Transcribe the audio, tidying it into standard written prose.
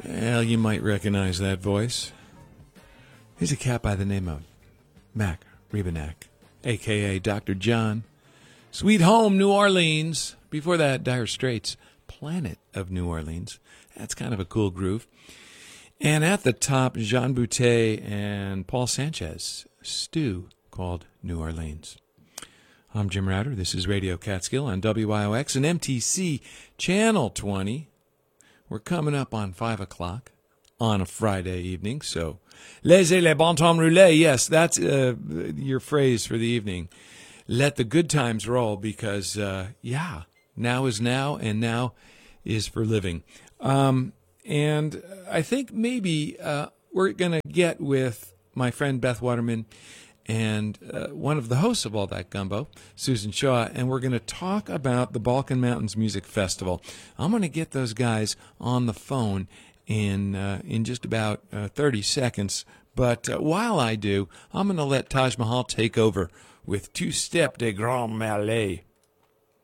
Well, you might recognize that voice. He's a cat by the name of Mac Rebennack, a.k.a. Dr. John. Sweet Home, New Orleans. Before that, Dire Straits, Planet of New Orleans. That's kind of a cool groove. And at the top, Jean Boutet and Paul Sanchez, Stew, called New Orleans. I'm Jim Router. This is Radio Catskill on WIOX and MTC Channel 20. We're coming up on 5 o'clock on a Friday evening, so laissez les bon temps rouler. Yes, that's your phrase for the evening. Let the good times roll because, now is now and now is for living. And I think maybe we're going to get with my friend Beth Waterman and one of the hosts of All That Gumbo, Susan Shaw, and we're going to talk about the Balkan Mountains Music Festival. I'm going to get those guys on the phone in just about 30 seconds. But while I do, I'm going to let Taj Mahal take over with Two Step de Grand Mallet.